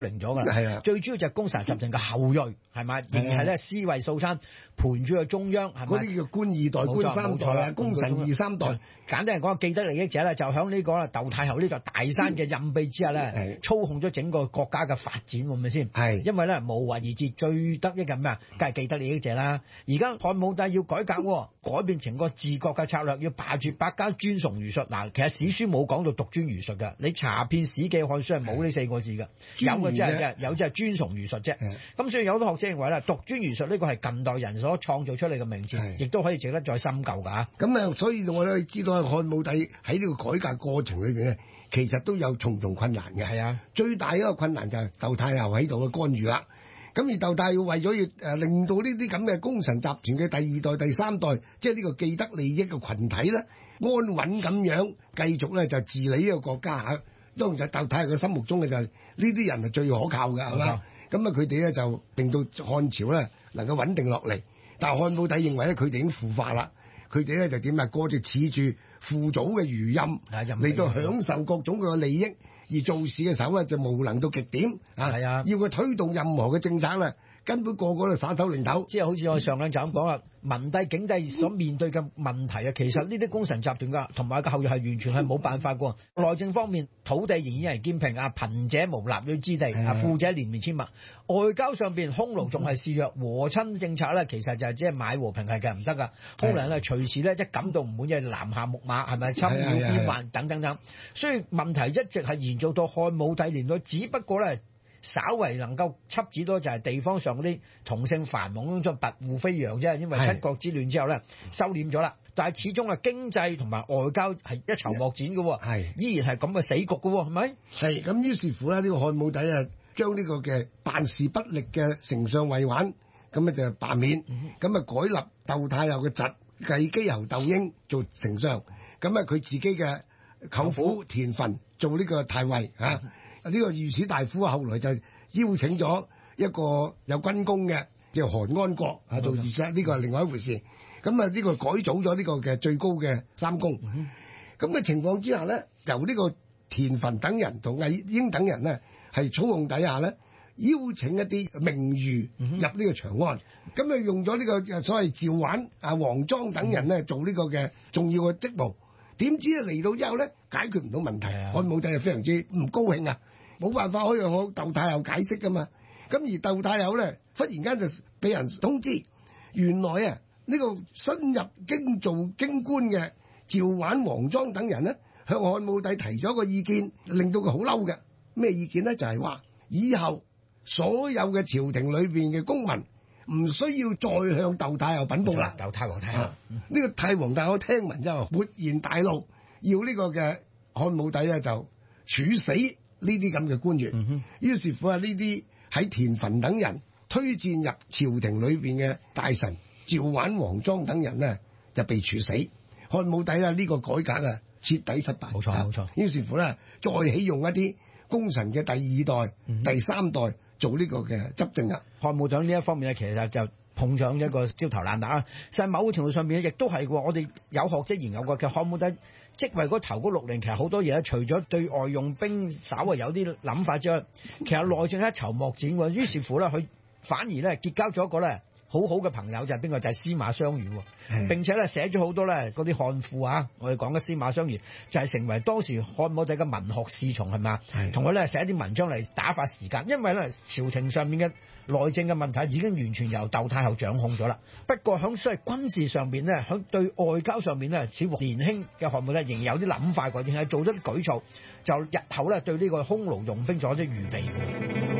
零咗㗎啦。 係啊， 最主要就係功臣集團嘅後裔係咪？仍然係咧思維素餐，盤住個中央係咪？ 嗰啲叫官二代、官三代啊，功臣二三代。 簡單嚟講，既得利益者咧就響呢個竇太后呢個大山嘅蔭庇之下咧，操控咗整個國家嘅發展，係咪先？係，因為咧無為而治，最得益嘅咩啊？梗係既得利益者啦。而家漢武帝要改革，改變成個治國嘅策略，要罷黜百家，尊崇儒術。嗱，其實史書冇講到獨尊儒術㗎，你查遍史記漢書係冇呢四個字㗎，有嘅真係嘅，有就係尊崇儒術啫。咁所以有好多學者認為咧，獨尊儒術呢個係近代人所創造出嚟嘅名詞，亦都可以值得再深究㗎。 咁啊，所以我哋知道漢武帝喺呢個改革過程裏邊咧，其實都有重重困難嘅。係啊，最大一個困難就係竇太后喺度嘅干預啦。咁而竇太后為咗要令到呢啲咁嘅功臣集團嘅第二代、第三代，即係呢個既得利益嘅群體咧，安穩咁樣繼續咧就治理呢個國家嚇。當然就竇太后嘅心目中嘅就係呢啲人係最可靠嘅，係嘛？咁啊，佢哋咧就令到漢朝咧能夠穩定落嚟。但係漢武帝認為咧，佢哋已經腐化啦，佢哋咧就點啊？過住恃住父祖嘅餘蔭嚟到享受各種嘅利益，而做事嘅時候咧就無能到極點啊！要佢推動任何嘅政策咧，根本個個都耍頭擰頭。 即係好似我上兩集咁講啦，文帝景帝所面對嘅問題啊，其實呢啲功臣集團㗎同埋個後裔係完全係冇辦法㗎。內政方面，土地仍然係兼併啊，貧者無立銳之地啊，富者連綿千物。外交上邊，匈奴仲係示弱，和親政策咧，其實就係只係買和平係嘅，唔得㗎。匈奴人咧隨時咧一感到唔滿意，南下木馬係咪侵擾邊患等等等。所以問題一直係延續到漢武帝年代，只不過咧，稍為能夠緝止到就係地方上嗰啲同姓藩王嗰種跋扈飛揚啫，因為七國之亂之後咧收斂咗啦。但係始終經濟同埋外交係一籌莫展嘅，依然係咁嘅死局嘅，係咪？係咁，於是乎咧，呢個漢武帝啊，將呢個嘅辦事不力嘅丞相衛玩，咁咧就罷免，咁啊改立竇太后嘅侄繼姬侯竇嬰做丞相，咁啊佢自己嘅舅父田汾做呢個太尉嚇。呢個御史大夫後來就邀請咗一個有軍功嘅叫韓安國啊做御史，呢個係另外一回事。咁啊呢個改組咗呢個嘅最高嘅三公。咁嘅情況之下咧，由呢個田汾等人同魏嬰等人咧係操控底下咧，邀請一啲名儒入呢個長安。咁啊用咗呢個所謂趙玩啊、黃莊等人咧做呢個嘅重要嘅職務。點知嚟到之後咧，解決唔到問題，漢武帝係非常之唔高興啊！冇辦法可以向我竇太后解釋噶嘛。咁而竇太后咧，忽然間就俾人通知，原來啊呢個新入京做京官嘅趙玩、黃莊等人咧，向漢武帝提咗個意見，令到佢好嬲嘅。咩意見咧？就係話以後所有嘅朝廷裏邊嘅公民，唔需要再向竇太后稟報啦。竇太皇太后呢個太皇太后聽聞之後勃然大怒，要呢個嘅漢武帝咧就處死呢啲咁嘅官員。於是乎啊，呢啲喺田汾等人推薦入朝廷裏邊嘅大臣趙玩、黃莊等人呢，就被處死。漢武帝啊呢個改革啊徹底失敗。冇錯冇錯。於是乎咧，再起用一啲功臣嘅第二代、第三代做呢個嘅執政啊。漢武帝呢一方面咧，其實就碰上一個焦頭爛額啊。實某個程度上邊亦都係喎。我哋有學者研究過，其實漢武帝職位嗰頭嗰6年，其實好多嘢咧，除咗對外用兵稍為有啲諗法之外，其實內政一籌莫展喎。於是乎咧，佢反而咧結交咗一個咧好好嘅朋友，就係邊個？就係司馬相如。並且咧寫咗好多咧嗰啲漢賦啊。我哋講嘅司馬相如就係成為當時漢武帝嘅文學侍從，係咪啊？同佢咧寫啲文章嚟打發時間，因為咧朝廷上面嘅內政嘅問題已經完全由竇太后掌控咗啦。不過喺所謂軍事上邊咧，喺對外交上面咧，似乎年輕嘅漢武帝仍然有啲諗法，仍係做咗啲舉措，就日後咧對呢個匈奴用兵做咗啲預備。